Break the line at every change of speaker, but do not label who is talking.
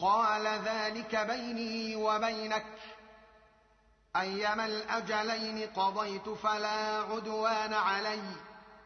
قال ذلك بيني وبينك، أيما الأجلين قضيت فلا عدوان علي،